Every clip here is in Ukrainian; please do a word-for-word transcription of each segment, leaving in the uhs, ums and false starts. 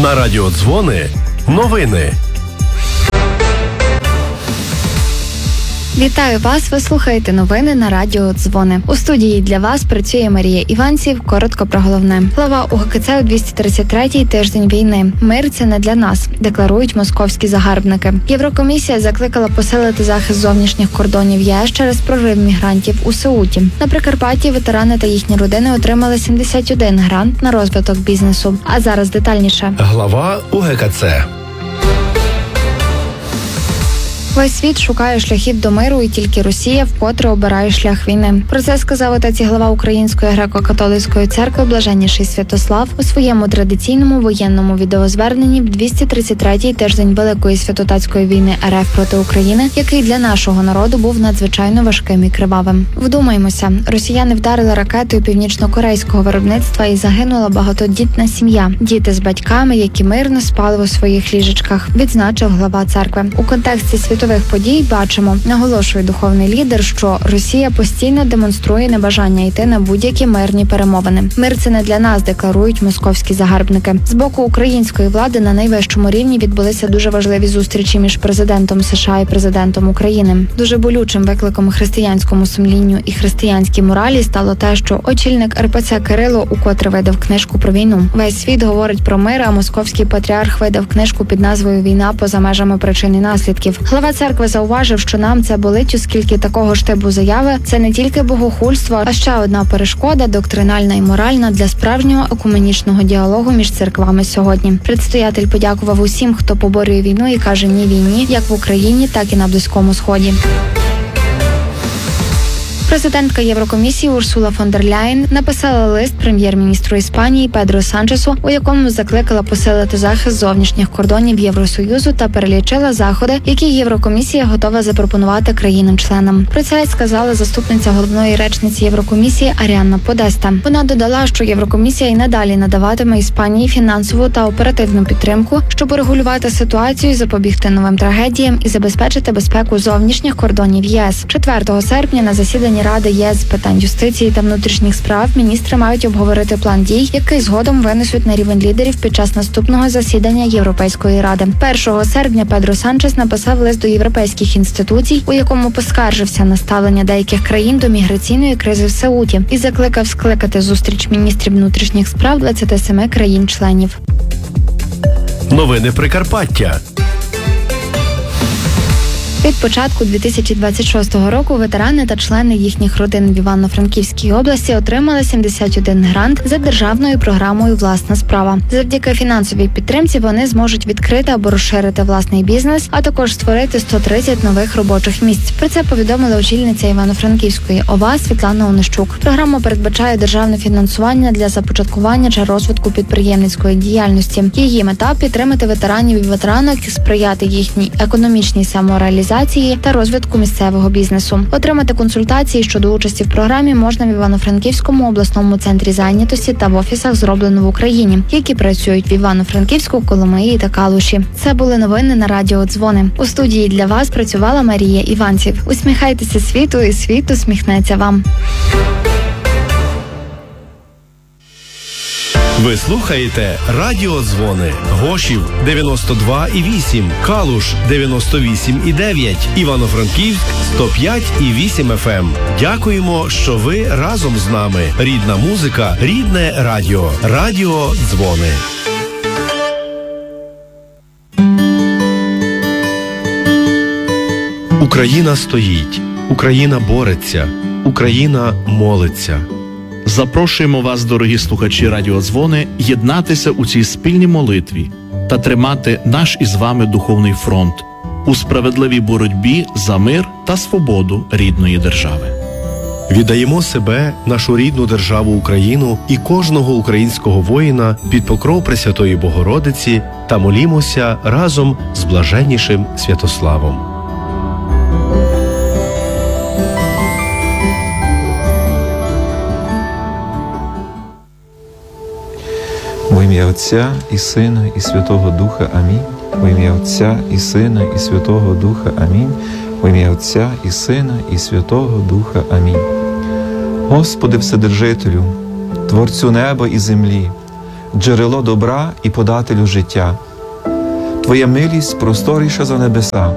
На радіо Дзвони новини. Вітаю вас! Ви слухаєте новини на радіо Дзвони. У студії для вас працює Марія Іванців. Коротко про головне. Глава УГКЦ у двісті тридцять третій тиждень війни. Мир – це не для нас, декларують московські загарбники. Єврокомісія закликала посилити захист зовнішніх кордонів ЄС через прорив мігрантів у Сеуті. На Прикарпатті ветерани та їхні родини отримали сімдесят один грант на розвиток бізнесу. А зараз детальніше. Глава УГКЦ. Весь світ шукає шляхів до миру, і тільки Росія вкотре обирає шлях війни. Про це сказав отець і глава Української греко-католицької церкви Блаженніший Святослав у своєму традиційному воєнному відеозверненні в двісті тридцять третій тиждень Великої святотатської війни РФ проти України, який для нашого народу був надзвичайно важким і кривавим. Вдумаймося, росіяни вдарили ракетою північно-корейського виробництва і загинула багатодітна сім'я. Діти з батьками, які мирно спали у своїх ліжечках, відзначив глава церкви. У контексті світових подій бачимо, наголошує духовний лідер, що Росія постійно демонструє небажання йти на будь-які мирні перемовини. Мир – це не для нас, декларують московські загарбники. З боку української влади на найвищому рівні відбулися дуже важливі зустрічі між президентом США і президентом України. Дуже болючим викликом християнському сумлінню і християнській моралі стало те, що очільник РПЦ Кирило укотре видав книжку про війну. Весь світ говорить про мир, а московський патріарх видав книжку під назвою «Війна поза межами причин і наслідків». Глава церкви зауважив, що нам це болить, оскільки такого ж типу заяви – це не тільки богохульство, а ще одна перешкода, доктринальна і моральна, для справжнього екуменічного діалогу між церквами сьогодні. Предстоятель подякував усім, хто поборює війну і каже «ні» війні, як в Україні, так і на Близькому Сході. Президентка Єврокомісії Урсула фон дер Ляєн написала лист прем'єр-міністру Іспанії Педро Санчесу, у якому закликала посилити захист зовнішніх кордонів Євросоюзу та перелічила заходи, які Єврокомісія готова запропонувати країнам-членам. Про це сказала заступниця головної речниці Єврокомісії Аріанна Подеста. Вона додала, що Єврокомісія і надалі надаватиме Іспанії фінансову та оперативну підтримку, щоб урегулювати ситуацію, запобігти новим трагедіям і забезпечити безпеку зовнішніх кордонів ЄС. четвертого серпня на засіданні Ради ЄС з питань юстиції та внутрішніх справ міністри мають обговорити план дій, який згодом винесуть на рівень лідерів під час наступного засідання Європейської ради. першого серпня Педро Санчес написав лист до європейських інституцій, у якому поскаржився на ставлення деяких країн до міграційної кризи в Сеуті і закликав скликати зустріч міністрів внутрішніх справ двадцяти семи країн-членів. Новини Прикарпаття. Від початку дві тисячі двадцять шостого року ветерани та члени їхніх родин в Івано-Франківській області отримали сімдесят один грант за державною програмою «Власна справа». Завдяки фінансовій підтримці вони зможуть відкрити або розширити власний бізнес, а також створити сто тридцять нових робочих місць. Про це повідомила очільниця Івано-Франківської ОВА Світлана Онищук. Програма передбачає державне фінансування для започаткування чи розвитку підприємницької діяльності. Її мета – підтримати ветеранів і ветеранок, сприяти їхній економічній самореалізації та розвитку місцевого бізнесу. Отримати консультації щодо участі в програмі можна в Івано-Франківському обласному центрі зайнятості та в офісах «Зроблено в Україні», які працюють в Івано-Франківську, Коломиї та Калуші. Це були новини на радіо Дзвони. У студії для вас працювала Марія Іванців. Усміхайтеся світу, і світ усміхнеться вам. Ви слухаєте Радіо Дзвони. Гошів дев'яносто два і вісім, Калуш дев'яносто вісім і дев'ять, Івано-Франківськ сто п'ять і вісім еф ем. Дякуємо, що ви разом з нами. Рідна музика, рідне радіо. Радіо Дзвони. Україна стоїть. Україна бореться. Україна молиться. Запрошуємо вас, дорогі слухачі Радіо Дзвони, єднатися у цій спільній молитві та тримати наш із вами духовний фронт у справедливій боротьбі за мир та свободу рідної держави. Віддаємо себе, нашу рідну державу Україну і кожного українського воїна під покров Пресвятої Богородиці та молімося разом з Блаженнішим Святославом. Во ім'я Отця і Сина і Святого Духа. Амінь. Во ім'я Отця і Сина і Святого Духа. Амінь. Во ім'я Отця і Сина і Святого Духа. Амінь. Господи Вседержителю, Творцю неба і землі, джерело добра і подателю життя. Твоя милість просторіша за небеса.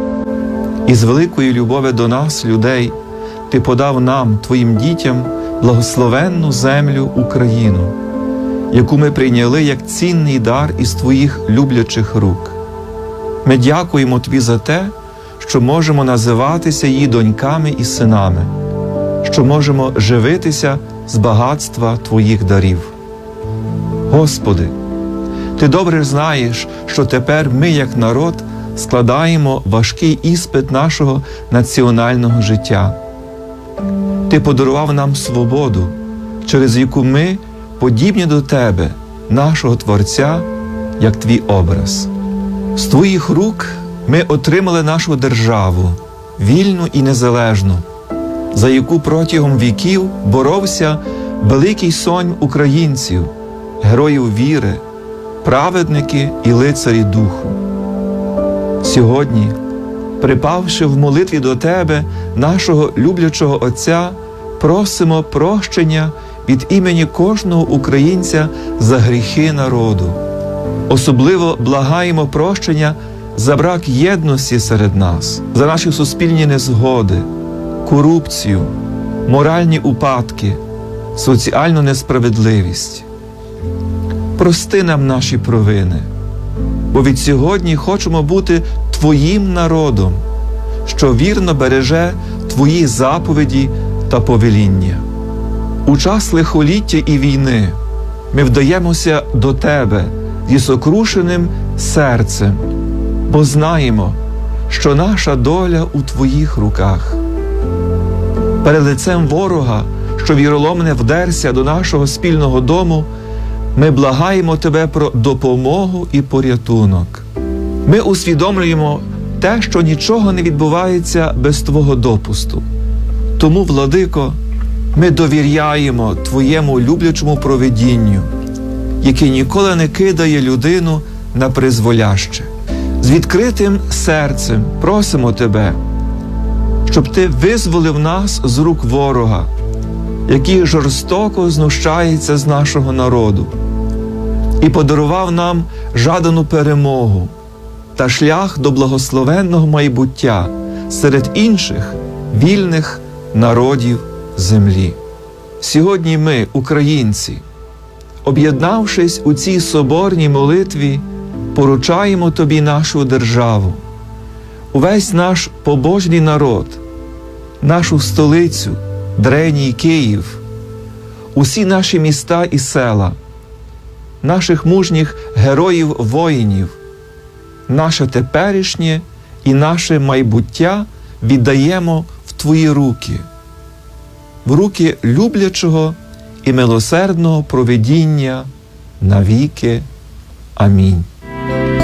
І з великої любові до нас, людей, Ти подав нам, Твоїм дітям, благословенну землю Україну, яку ми прийняли як цінний дар із Твоїх люблячих рук. Ми дякуємо Тобі за те, що можемо називатися її доньками і синами, що можемо живитися з багатства Твоїх дарів. Господи, Ти добре знаєш, що тепер ми, як народ, складаємо важкий іспит нашого національного життя. Ти подарував нам свободу, через яку ми подібні до Тебе, нашого Творця, як Твій образ. З Твоїх рук ми отримали нашу державу, вільну і незалежну, за яку протягом віків боровся великий сонм українців, героїв віри, праведники і лицарі духу. Сьогодні, припавши в молитві до Тебе, нашого люблячого Отця, просимо прощення від імені кожного українця за гріхи народу. Особливо благаємо прощення за брак єдності серед нас, за наші суспільні незгоди, корупцію, моральні упадки, соціальну несправедливість. Прости нам наші провини, бо від сьогодні хочемо бути Твоїм народом, що вірно береже Твої заповіді та повеління. У час лихоліття і війни ми вдаємося до Тебе зі сокрушеним серцем, бо знаємо, що наша доля у Твоїх руках. Перед лицем ворога, що віроломне вдерся до нашого спільного дому, ми благаємо Тебе про допомогу і порятунок. Ми усвідомлюємо те, що нічого не відбувається без Твого допусту. Тому, Владико, ми довіряємо Твоєму люблячому провидінню, яке ніколи не кидає людину на призволяще. З відкритим серцем просимо Тебе, щоб Ти визволив нас з рук ворога, який жорстоко знущається з нашого народу, і подарував нам жадану перемогу та шлях до благословенного майбуття серед інших вільних народів землі. Сьогодні ми, українці, об'єднавшись у цій соборній молитві, поручаємо Тобі нашу державу, увесь наш побожний народ, нашу столицю, древній Київ, усі наші міста і села, наших мужніх героїв-воїнів, наше теперішнє і наше майбуття віддаємо в Твої руки, в руки люблячого і милосердного провидіння навіки. Амінь.